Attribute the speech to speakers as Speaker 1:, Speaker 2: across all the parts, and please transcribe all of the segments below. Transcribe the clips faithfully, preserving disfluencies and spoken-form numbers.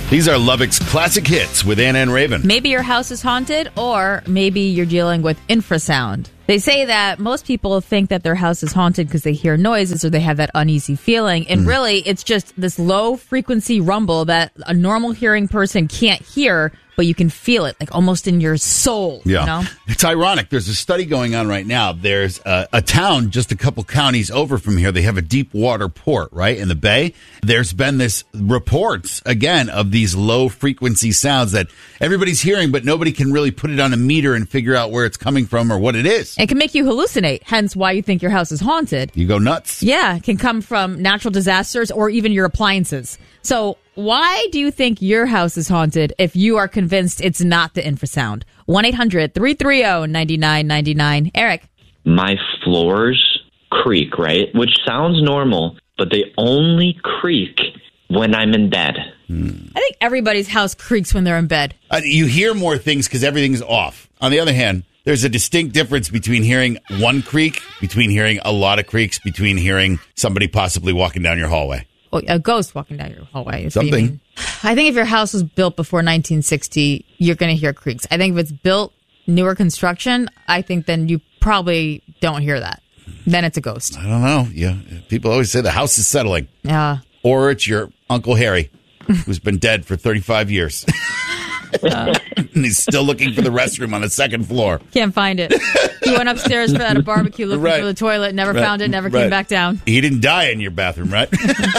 Speaker 1: These are Lubbock's classic hits with Anna and Raven.
Speaker 2: Maybe your house is haunted, or maybe you're dealing with infrasound. They say that most people think that their house is haunted because they hear noises or they have that uneasy feeling. And mm. really, it's just this low frequency rumble that a normal hearing person can't hear, but you can feel it, like almost in your soul.
Speaker 1: Yeah.
Speaker 2: You know?
Speaker 1: It's ironic. There's a study going on right now. There's a, a town just a couple counties over from here. They have a deep water port, right, in the bay. There's been this reports, again, of these low frequency sounds that everybody's hearing, but nobody can really put it on a meter and figure out where it's coming from or what it is.
Speaker 2: It can make you hallucinate, hence why you think your house is haunted.
Speaker 1: You go nuts.
Speaker 2: Yeah, it can come from natural disasters or even your appliances. So why do you think your house is haunted if you are convinced it's not the infrasound? one eight hundred three three zero nine nine nine nine. Eric.
Speaker 3: My floors creak, right? Which sounds normal, but they only creak when I'm in bed.
Speaker 1: Hmm.
Speaker 2: I think everybody's house creaks when they're in bed.
Speaker 1: Uh, you hear more things because everything's off. On the other hand, there's a distinct difference between hearing one creak, between hearing a lot of creaks, between hearing somebody possibly walking down your hallway.
Speaker 2: Oh, a ghost walking down your hallway. Is
Speaker 1: Something.
Speaker 2: What you mean. I think if your house was built before nineteen sixty, you're going to hear creaks. I think if it's built newer construction, I think then you probably don't hear that. Then it's a ghost.
Speaker 1: I don't know. Yeah, people always say the house is settling.
Speaker 2: Yeah.
Speaker 1: Or it's your Uncle Harry, who's been dead for thirty-five years. Uh, and he's still looking for the restroom on the second floor.
Speaker 2: Can't find it. He went upstairs for at a barbecue looking
Speaker 1: right.
Speaker 2: for the toilet, never
Speaker 1: right.
Speaker 2: found it, never
Speaker 1: right.
Speaker 2: came back down.
Speaker 1: He didn't die in your bathroom, right?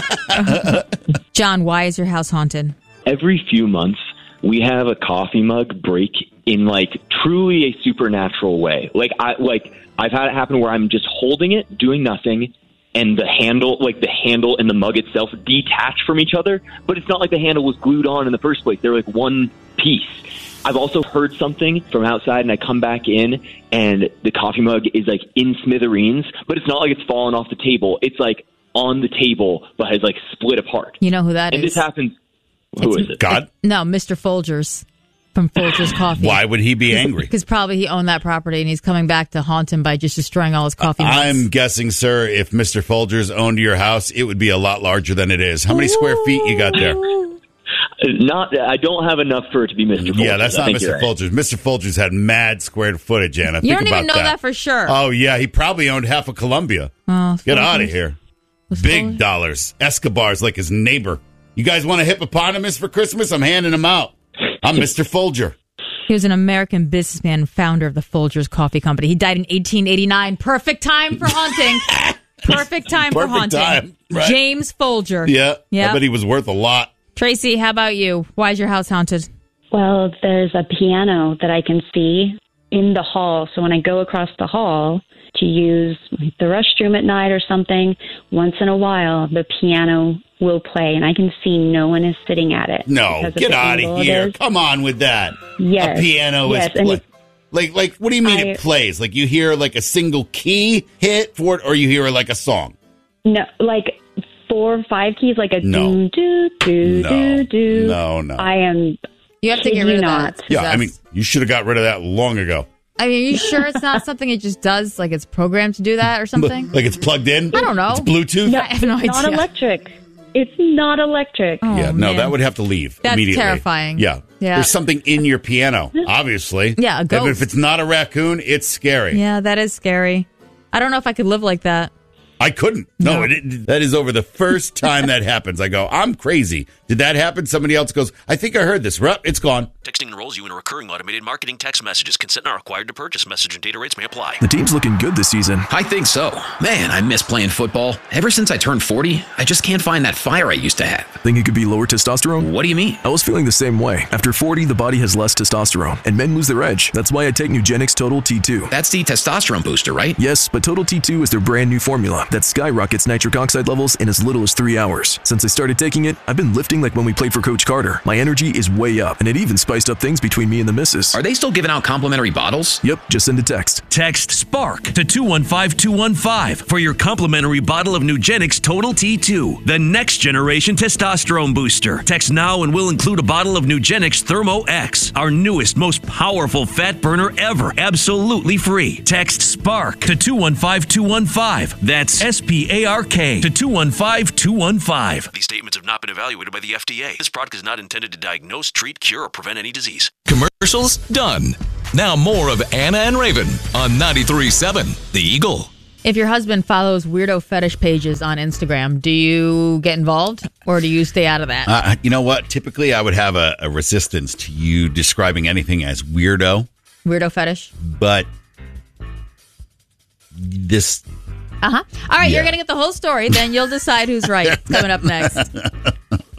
Speaker 2: John, why is your house haunted?
Speaker 4: Every few months, we have a coffee mug break in like truly a supernatural way. Like I like I've had it happen where I'm just holding it, doing nothing, and the handle, like the handle and the mug itself, detach from each other. But it's not like the handle was glued on in the first place. They're like one piece. I've also heard something from outside, and I come back in, and the coffee mug is like in smithereens. But it's not like it's fallen off the table. It's like on the table, but has like split apart.
Speaker 2: You know who that
Speaker 4: and
Speaker 2: is?
Speaker 4: And this happens. Who
Speaker 2: it's,
Speaker 4: is it?
Speaker 1: God?
Speaker 2: No, Mister Folgers from Folgers Coffee.
Speaker 1: Why would he be angry?
Speaker 2: Because probably he owned that property and he's coming back to haunt him by just destroying all his coffee mugs.
Speaker 1: I'm guessing, sir, if Mister Folgers owned your house, it would be a lot larger than it is. How many square feet you got there?
Speaker 4: Not, I don't have enough for it to be Mister Folgers.
Speaker 1: Yeah, that's not Mister
Speaker 4: Right.
Speaker 1: Folgers. Mister Folgers had mad square footage, Anna.
Speaker 2: You
Speaker 1: Think
Speaker 2: don't
Speaker 1: about
Speaker 2: even know that. that for sure.
Speaker 1: Oh, yeah, he probably owned half of Columbia.
Speaker 2: Oh,
Speaker 1: Get out of here. Big
Speaker 2: Folgers?
Speaker 1: dollars. Escobar's like his neighbor. You guys want a hippopotamus for Christmas? I'm handing them out. I'm Mister Folger.
Speaker 2: He was an American businessman, founder of the Folgers Coffee Company. He died in eighteen eighty-nine. Perfect time for haunting. Perfect time
Speaker 1: Perfect
Speaker 2: for haunting.
Speaker 1: Time, right?
Speaker 2: James Folger.
Speaker 1: Yeah,
Speaker 2: yeah.
Speaker 1: I bet he was worth a lot.
Speaker 2: Tracy, how about you? Why is your house haunted?
Speaker 5: Well, there's a piano that I can see in the hall. So when I go across the hall to use like, the restroom at night or something, once in a while, the piano will play, and I can see no one is sitting at it.
Speaker 1: No, get out of here. Come on with that.
Speaker 5: Yes.
Speaker 1: A piano
Speaker 5: yes,
Speaker 1: is play- like, like, what do you mean
Speaker 5: I,
Speaker 1: it plays? Like you hear like a single key hit for it, or you hear like a song?
Speaker 5: No, like four or five keys, like a
Speaker 1: no.
Speaker 5: do, do, do,
Speaker 1: no.
Speaker 5: do, do.
Speaker 1: No, no.
Speaker 5: I am.
Speaker 2: You have to get rid of
Speaker 5: not.
Speaker 2: that.
Speaker 1: Yeah, I mean, you should have got rid of that long ago.
Speaker 2: I mean, are you sure it's not something it just does, like it's programmed to do that or something?
Speaker 1: Like it's plugged in?
Speaker 2: I don't know.
Speaker 1: It's Bluetooth?
Speaker 5: No,
Speaker 2: I have no
Speaker 5: it's not
Speaker 2: idea.
Speaker 5: electric. It's not electric.
Speaker 2: Oh,
Speaker 1: yeah, no,
Speaker 2: man.
Speaker 1: that would have to leave
Speaker 2: That's
Speaker 1: immediately.
Speaker 2: terrifying.
Speaker 1: Yeah.
Speaker 2: Yeah.
Speaker 1: There's something in your piano, obviously.
Speaker 2: Yeah, a
Speaker 1: If-
Speaker 2: ghost.
Speaker 1: If it's not a raccoon, it's scary.
Speaker 2: Yeah, that is scary. I don't know if I could live like that.
Speaker 1: I couldn't. No,
Speaker 2: No.
Speaker 1: It, it, that is over the first time that happens. I go, I'm crazy. Did that happen? Somebody else goes, I think I heard this. Rup, it's gone.
Speaker 6: Texting enrolls you in a recurring automated marketing text messages. Consent not required to purchase. Message and data rates may apply.
Speaker 7: The team's looking good this season.
Speaker 8: I think so. Man, I miss playing football. Ever since I turned forty, I just can't find that fire I used to have.
Speaker 7: Think it could be lower testosterone?
Speaker 8: What do you mean?
Speaker 7: I was feeling the same way. After forty, the body has less testosterone, and men lose their edge. That's why I take Nugenix Total T two.
Speaker 8: That's the testosterone booster, right?
Speaker 7: Yes, but Total T two is their brand new formula that skyrockets nitric oxide levels in as little as three hours. Since I started taking it, I've been lifting like when we played for Coach Carter. My energy is way up, and it even spiced up things between me and the missus.
Speaker 8: Are they still giving out complimentary bottles?
Speaker 7: Yep, just send a text.
Speaker 9: Text SPARK to two one five two one five for your complimentary bottle of Nugenix Total T two, the next generation testosterone booster. Text now and we'll include a bottle of Nugenix Thermo X, our newest, most powerful fat burner ever, absolutely free. Text SPARK to two one five two one five. That's S P A R K, to two one five two one five.
Speaker 6: These statements have not been evaluated by the F D A. This product is not intended to diagnose, treat, cure, or prevent any disease.
Speaker 10: Commercials done. Now more of Anna and Raven on ninety-three point seven The Eagle.
Speaker 2: If your husband follows weirdo fetish pages on Instagram, do you get involved or do you stay out of that?
Speaker 1: Uh, you know what? Typically, I would have a, a resistance to you describing anything as weirdo.
Speaker 2: Weirdo fetish?
Speaker 1: But this...
Speaker 2: Uh-huh. All right,
Speaker 1: Yeah.
Speaker 2: you're going to get the whole story. Then you'll decide who's right. Coming up next.